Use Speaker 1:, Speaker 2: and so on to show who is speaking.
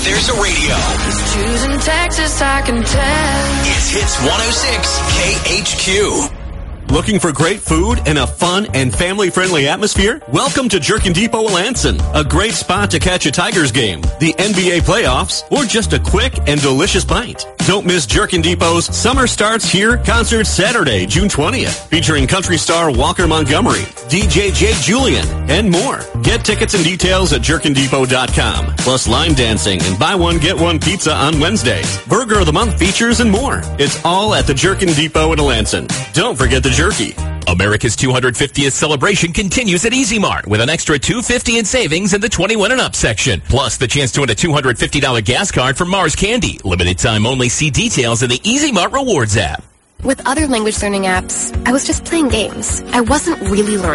Speaker 1: there's a radio.
Speaker 2: He's choosing Texas, I can tell.
Speaker 1: It's Hits 106 KHQ.
Speaker 3: Looking for great food and a fun and family-friendly atmosphere? Welcome to Jerkin Depot Melanson, a great spot to catch a Tigers game, the NBA playoffs, or just a quick and delicious bite. Don't miss Jerkin Depot's Summer Starts Here concert Saturday, June 20th, featuring country star Walker Montgomery, DJ Jay Julian, and more. Get tickets and details at jerkindepot.com, plus line dancing and buy one, get one pizza on Wednesdays, Burger of the Month features, and more. It's all at the Jerkin Depot in Melanson. Don't forget the jerky.
Speaker 4: America's 250th celebration continues at Easy Mart with an extra $250 in savings in the 21 and up section. Plus the chance to win a $250 gas card from Mars Candy. Limited time only. See details in the Easy Mart Rewards app.
Speaker 5: With other language learning apps, I was just playing games. I wasn't really learning.